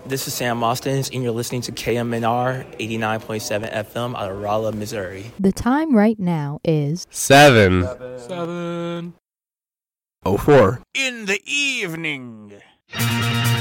This is Sam Mostens, and you're listening to KMNR 89.7 FM out of Rolla, Missouri. The time right now is 7:04 in the evening.